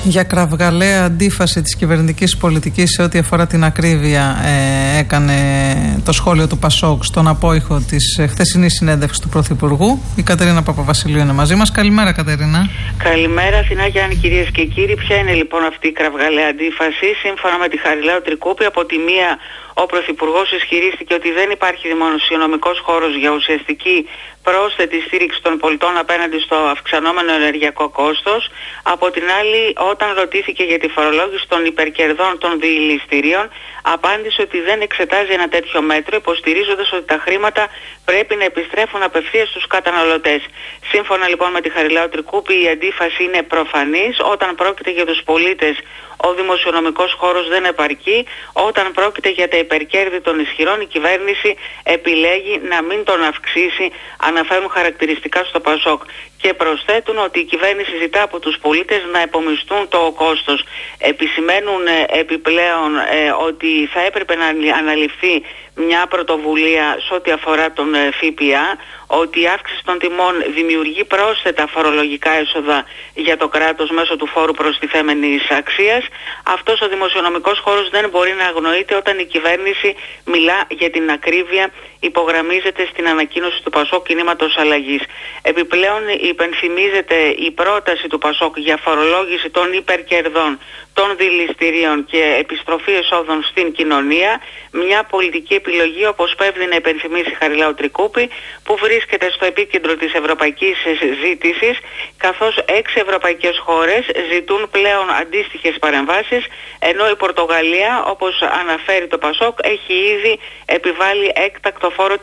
Για κραυγαλαία αντίφαση της κυβερνητικής πολιτικής σε ό,τι αφορά την ακρίβεια έκανε το σχόλιο του ΠΑΣΟΚ στον απόϊχο της χθεσινής συνέντευξης του Πρωθυπουργού. Η Κατερίνα Παπαβασιλείου είναι μαζί μας. Καλημέρα, Κατερίνα. Καλημέρα, Αθηνά Γιάννη, κυρίες και κύριοι. Ποια είναι λοιπόν αυτή η κραυγαλαία αντίφαση? Σύμφωνα με τη Χαριλάου Τρικούπη, από τη μία ο Πρωθυπουργός ισχυρίστηκε ότι δεν υπάρχει δημοσιονομικός χώρος για ουσιαστική πρόσθετη στήριξη των πολιτών απέναντι στο αυξανόμενο ενεργειακό κόστος. Από την άλλη, όταν ρωτήθηκε για τη φορολόγηση των υπερκερδών των διηληστηρίων, απάντησε ότι δεν εξετάζει ένα τέτοιο μέτρο, υποστηρίζοντας ότι τα χρήματα πρέπει να επιστρέφουν απευθείας στους καταναλωτές. Σύμφωνα λοιπόν με τη Χαριλάου Τρικούπη, η αντίφαση είναι προφανής. Όταν πρόκειται για τους πολίτες, ο δημοσιονομικός χώρος δεν επαρκεί. Όταν πρόκειται για τα υπερκέρδη των ισχυρών, η κυβέρνηση επιλέγει να μην τον αυξήσει, αναφέρουν χαρακτηριστικά στο ΠΑΣΟΚ. Και προσθέτουν ότι η κυβέρνηση ζητά από τους πολίτες να επομιστούν το κόστος. Επισημαίνουν επιπλέον ότι θα έπρεπε να αναλυφθεί μια πρωτοβουλία σε ό,τι αφορά τον ΦΠΑ, ότι η αύξηση των τιμών δημιουργεί πρόσθετα φορολογικά έσοδα για το κράτος μέσω του φόρου προστιθέμενης αξίας. Αυτός ο δημοσιονομικός χώρος δεν μπορεί να αγνοείται όταν η κυβέρνηση μιλά για την ακρίβεια, υπογραμμίζεται στην ανακοίνωση του ΠΑΣΟΚ Κινήματος Αλλαγής. Επιπλέον υπενθυμίζεται η πρόταση του ΠΑΣΟΚ για φορολόγηση των υπερκερδών, των δηληστηρίων και επιστροφή εσόδων στην κοινωνία, μια πολιτική επιλογή, όπως πέφτει να υπενθυμίσει η Χαριλάου Τρικούπη, που βρίσκεται στο επίκεντρο της ευρωπαϊκής ζήτησης, καθώς 6 ευρωπαϊκές χώρες ζητούν πλέον αντίστοιχες παρεμβάσεις, ενώ η Πορτογαλία, όπως αναφέρει το ΠΑΣΟΚ, έχει ήδη επιβάλει έκτακτο φόρο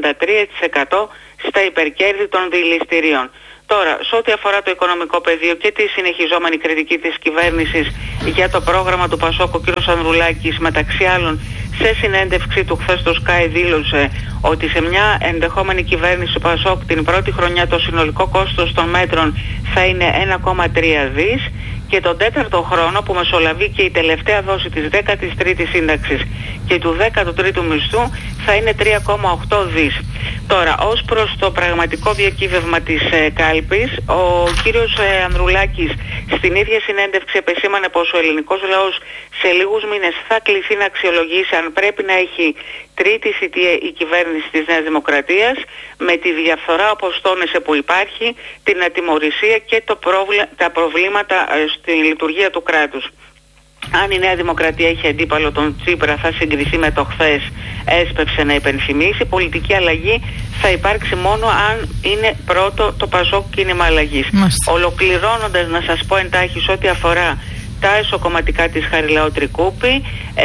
33% στα υπερκέρδη των δηληστηρίων. Τώρα, σε ό,τι αφορά το οικονομικό πεδίο και τη συνεχιζόμενη κριτική της κυβέρνησης για το πρόγραμμα του ΠΑΣΟΚ, ο κ. Ανδρουλάκης, μεταξύ άλλων, σε συνέντευξή του χθες στο Sky δήλωσε ότι σε μια ενδεχόμενη κυβέρνηση του ΠΑΣΟΚ την πρώτη χρονιά το συνολικό κόστος των μέτρων θα είναι 1,3 δις και τον τέταρτο χρόνο, που μεσολαβεί και η τελευταία δόση της 13ης σύνταξης και του 13ου μισθού, θα είναι 3,8 δις. Τώρα, ως προς το πραγματικό διακύβευμα της κάλπης, ο κύριος Ανδρουλάκης στην ίδια συνέντευξη επεσήμανε πως ο ελληνικός λαός σε λίγους μήνες θα κληθεί να αξιολογήσει αν πρέπει να έχει τρίτη θητεία η κυβέρνηση της Νέας Δημοκρατίας, με τη διαφθορά όπως τόνισε που υπάρχει, την ατιμωρησία και τα προβλήματα στη λειτουργία του κράτους. Αν η Νέα Δημοκρατία έχει αντίπαλο τον Τσίπρα, θα συγκριθεί με το χθες, έσπευσε να υπενθυμίσει. Πολιτική αλλαγή θα υπάρξει μόνο αν είναι πρώτο το ΠΑΣΟΚ Κίνημα Αλλαγής. Ολοκληρώνοντας, να σας πω εντάχει σε ό,τι αφορά τα εσωκομματικά της Χαριλάου Τρικούπη,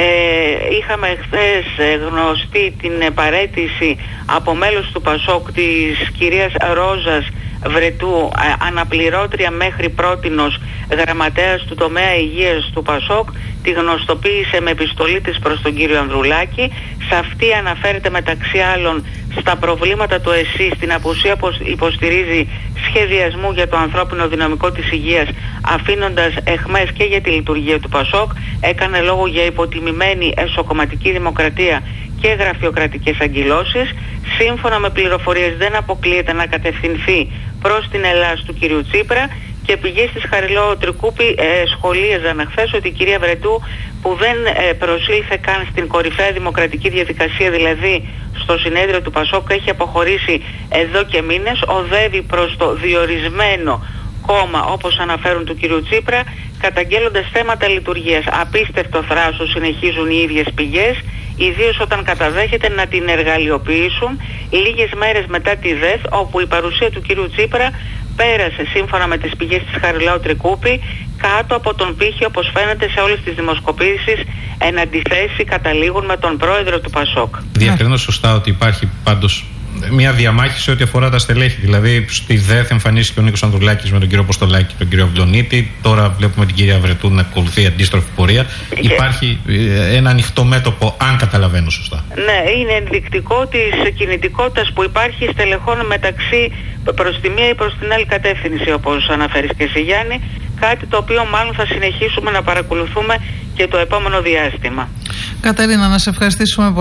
είχαμε χθες γνωστή την παραίτηση από μέλος του ΠΑΣΟΚ της κυρίας Ρόζας Βρετού, αναπληρώτρια μέχρι πρότινος γραμματέας του τομέα υγείας του ΠΑΣΟΚ. Τη γνωστοποίησε με επιστολή της προς τον κύριο Ανδρουλάκη. Σε αυτή αναφέρεται μεταξύ άλλων στα προβλήματα του ΕΣΥ, στην απουσία που υποστηρίζει σχεδιασμού για το ανθρώπινο δυναμικό της υγείας, αφήνοντας εχμές και για τη λειτουργία του ΠΑΣΟΚ. Έκανε λόγο για υποτιμημένη εσωκομματική δημοκρατία και γραφειοκρατικές αγκυλώσεις. Σύμφωνα με πληροφορίες, δεν αποκλείεται να κατευθυνθεί προς την Ελλάδα του κυρίου Τσίπρα, και πηγές της Χαριλάου Τρικούπη σχολίαζαν χθες ότι η κυρία Βρετού, που δεν προσήλθε καν στην κορυφαία δημοκρατική διαδικασία, δηλαδή στο συνέδριο του ΠΑΣΟΚ, έχει αποχωρήσει εδώ και μήνες, οδεύει προς το διορισμένο κόμμα, όπως αναφέρουν, του κυρίου Τσίπρα, καταγγέλλοντας θέματα λειτουργίας. Απίστευτο θράσος, συνεχίζουν οι ίδιες πηγές, ιδίως όταν καταδέχεται να την εργαλειοποιήσουν λίγες μέρες μετά τη ΔΕΘ, όπου η παρουσία του κυρίου Τσίπρα πέρασε, σύμφωνα με τις πηγές της Χαριλάου Τρικούπη, κάτω από τον πύχη, όπως φαίνεται σε όλες τις δημοσκοπήσεις, εν αντιθέσει καταλήγουν με τον πρόεδρο του ΠΑΣΟΚ. Διακρινώ σωστά ότι υπάρχει πάντως μια διαμάχη σε ό,τι αφορά τα στελέχη. Δηλαδή, στη ΔΕΘ εμφανίστηκε ο Νίκος Ανδρουλάκης με τον κύριο Αποστολάκη και τον κύριο Αυλονίτη. Τώρα βλέπουμε την κυρία Βρετού να ακολουθεί αντίστροφη πορεία. Υπάρχει ένα ανοιχτό μέτωπο, αν καταλαβαίνω σωστά. Ναι, είναι ενδεικτικό της κινητικότητας που υπάρχει στελεχών μεταξύ προς τη μία ή προς την άλλη κατεύθυνση, όπως αναφέρεις και εσύ, Γιάννη. Κάτι το οποίο μάλλον θα συνεχίσουμε να παρακολουθούμε και το επόμενο διάστημα. Κατερίνα, να σε ευχαριστήσουμε πολύ.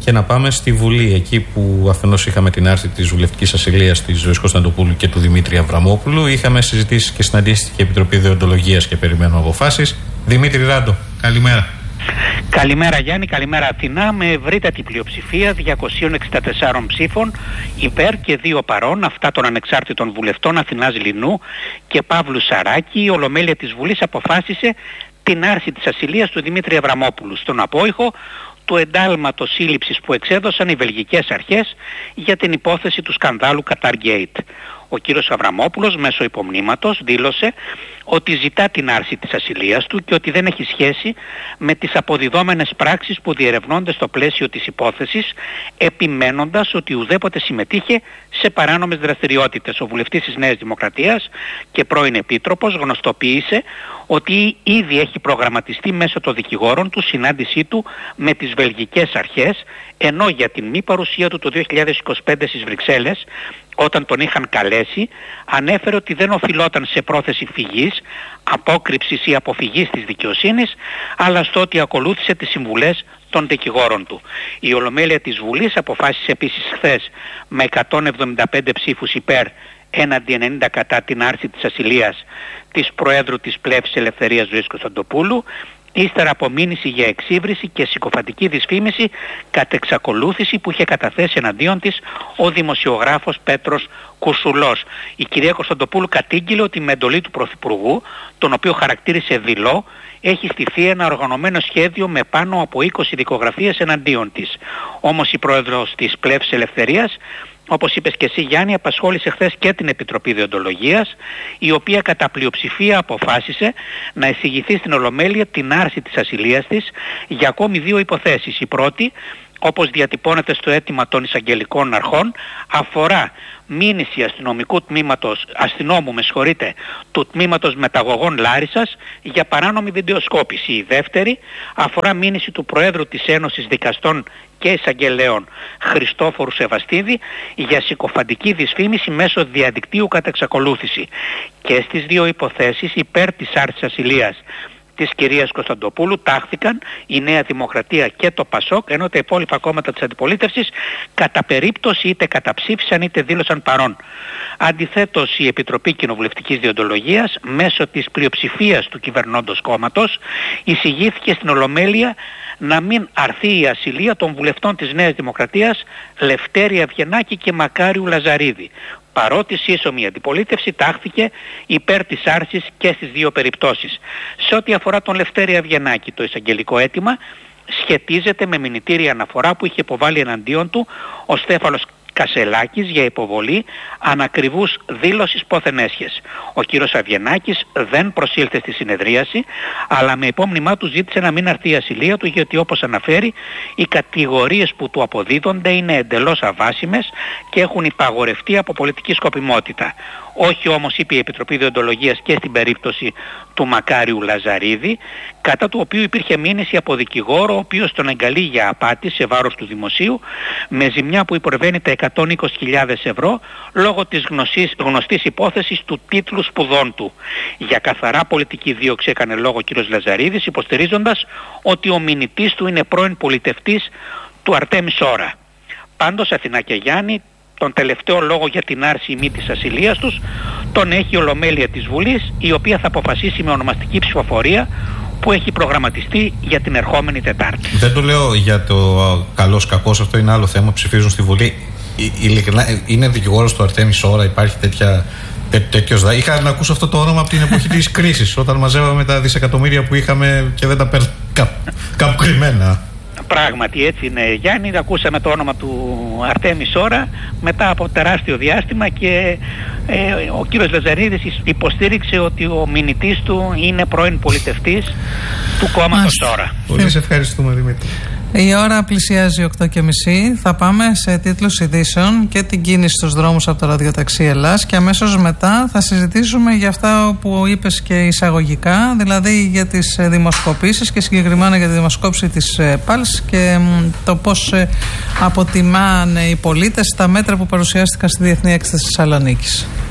και να πάμε στη Βουλή, εκεί που αφενός είχαμε την άρση της βουλευτικής ασυλίας της Ζωής Κωνσταντοπούλου και του Δημήτρη Αβραμόπουλου. Είχαμε συζητήσεις και συναντήσεις και Επιτροπή Δεοντολογίας και περιμένουμε αποφάσεις. Δημήτρη Ράντο, καλημέρα. Καλημέρα Γιάννη, καλημέρα Αθηνά. Με ευρύτατη πλειοψηφία 264 ψήφων υπέρ και 2 παρών, αυτά των ανεξάρτητων βουλευτών Αθηνάς Λινού και Παύλου Σαράκη, η Ολομέλεια της Βουλής αποφάσισε την άρση της ασυλίας του Δημήτρη Αβραμόπουλου στον απόϊχο του εντάλματος σύλληψης που εξέδωσαν οι βελγικές αρχές για την υπόθεση του σκανδάλου Qatargate. Ο κύριος Αβραμόπουλος μέσω υπομνήματος δήλωσε ότι ζητά την άρση της ασυλίας του και ότι δεν έχει σχέση με τις αποδιδόμενες πράξεις που διερευνώνται στο πλαίσιο της υπόθεσης, επιμένοντας ότι ουδέποτε συμμετείχε σε παράνομες δραστηριότητες. Ο βουλευτής της Νέας Δημοκρατίας και πρώην επίτροπος γνωστοποίησε ότι ήδη έχει προγραμματιστεί μέσω των δικηγόρων του συνάντησή του με τις βελγικές αρχές, ενώ για την μη παρουσία του το 2025 στις Βρυξέλλες, όταν τον είχαν καλέσει, ανέφερε ότι δεν οφειλόταν σε πρόθεση φυγής, απόκρυψης ή αποφυγής της δικαιοσύνης, αλλά στο ότι ακολούθησε τις συμβουλές των δικηγόρων του. Η Ολομέλεια της Βουλής αποφάσισε επίσης χθες με 175 ψήφους υπέρ έναντι 90 κατά την άρση της ασυλίας της Προέδρου της Πλεύσης Ελευθερίας Ζωής Κωνσταντοπούλου, ύστερα από μήνυση για εξύβριση και συκοφαντική δυσφήμιση κατ' εξακολούθηση που είχε καταθέσει εναντίον της ο δημοσιογράφος Πέτρος Κουρσουλός. Η κυρία Κωνσταντοπούλου κατήγγειλε ότι με εντολή του Πρωθυπουργού, τον οποίο χαρακτήρισε δειλό, έχει στηθεί ένα οργανωμένο σχέδιο με πάνω από 20 δικογραφίες εναντίον της. Όμως η πρόεδρος της Πλεύσης Ελευθερίας, όπως είπες και εσύ Γιάννη, απασχόλησε χθες και την Επιτροπή Δεοντολογίας, η οποία κατά πλειοψηφία αποφάσισε να εισηγηθεί στην Ολομέλεια την άρση της ασυλίας της για ακόμη 2 υποθέσεις. Η πρώτη, όπως διατυπώνεται στο αίτημα των εισαγγελικών αρχών, αφορά μήνυση αστυνόμου του τμήματος μεταγωγών Λάρισσας για παράνομη βιντεοσκόπηση. Η δεύτερη αφορά μήνυση του Προέδρου της Ένωσης Δικαστών και Εισαγγελέων Χριστόφορου Σεβαστίδη για συκοφαντική δυσφήμιση μέσω διαδικτύου κατά εξακολούθηση. Και στις 2 υποθέσεις υπέρ της άρσης ασυλίας της κυρίας Κωνσταντοπούλου τάχθηκαν η Νέα Δημοκρατία και το ΠΑΣΟΚ, ενώ τα υπόλοιπα κόμματα της αντιπολίτευσης κατά περίπτωση είτε καταψήφισαν είτε δήλωσαν παρόν. Αντιθέτως, η Επιτροπή Κοινοβουλευτικής Δεοντολογίας μέσω της πλειοψηφίας του κυβερνώντος κόμματος εισηγήθηκε στην Ολομέλεια να μην αρθεί η ασυλία των βουλευτών της Νέας Δημοκρατίας Λευτέρη Αυγενάκη και Μακάριου Λαζαρίδη, παρότι σύσσωμη αντιπολίτευση τάχθηκε υπέρ της άρσης και στις 2 περιπτώσεις. Σε ό,τι αφορά τον Λευτέρη Αυγενάκη, το εισαγγελικό αίτημα σχετίζεται με μηνυτήρια αναφορά που είχε υποβάλει εναντίον του ο Στέφανος Κασελάκης για υποβολή ανακριβούς δήλωσης πόθεν έσχες. Ο κύριος Αυγενάκης δεν προσήλθε στη συνεδρίαση, αλλά με υπόμνημά του ζήτησε να μην αρθεί η ασυλία του, γιατί όπως αναφέρει οι κατηγορίες που του αποδίδονται είναι εντελώς αβάσιμες και έχουν υπαγορευτεί από πολιτική σκοπιμότητα. Όχι όμως, είπε η Επιτροπή Δεοντολογίας, και στην περίπτωση του Μακάριου Λαζαρίδη, κατά του οποίου υπήρχε μήνυση από δικηγόρο, ο οποίος τον εγκαλεί για απάτη σε βάρος του δημοσίου με ζημιά που υπερβαίνει τα 120.000 ευρώ λόγω της γνωστής υπόθεσης του τίτλου σπουδών του. Για καθαρά πολιτική δίωξη έκανε λόγο ο κ. Λαζαρίδης, υποστηρίζοντας ότι ο μηνυτής του είναι πρώην πολιτευτής του Αρτέμι Σόρα. Πάντως, Αθηνά και Γιάννη, τον τελευταίο λόγο για την άρση ή μη της ασυλίας τους τον έχει η Ολομέλεια της Βουλής, η οποία θα αποφασίσει με ονομαστική ψηφοφορία που έχει προγραμματιστεί για την ερχόμενη Τετάρτη. Δεν το λέω για το καλός κακός, αυτό είναι άλλο θέμα, ψηφίζουν στη Βουλή. Ειλικρινά, είναι δικηγόρος του Αρτέμι Σόρα, υπάρχει τέτοιος. Είχα να ακούσω αυτό το όνομα από την εποχή της κρίσης, όταν μαζεύαμε τα δισεκατομμύρια που είχαμε και δεν τα παίρναμε κάπου κρυμμένα. Πράγματι έτσι είναι, Γιάννη, ακούσαμε το όνομα του Αρτέμι Σόρα μετά από τεράστιο διάστημα και ο κύριος Λαζαρίδης υποστήριξε ότι ο μηνυτής του είναι πρώην πολιτευτής του κόμματος Σόρα. Πολύ σε ευχαριστούμε, Δημήτρη. Η ώρα πλησιάζει 8:30. Θα πάμε σε τίτλους ειδήσεων και την κίνηση στους δρόμους από το ραδιοταξί Ελλάς και αμέσως μετά θα συζητήσουμε για αυτά που είπες και εισαγωγικά, δηλαδή για τις δημοσκοπήσεις και συγκεκριμένα για τη δημοσκόπηση της ΠΑΛΣ και το πώς αποτιμάνε οι πολίτες τα μέτρα που παρουσιάστηκαν στη Διεθνή Έκθεση Θεσσαλονίκης.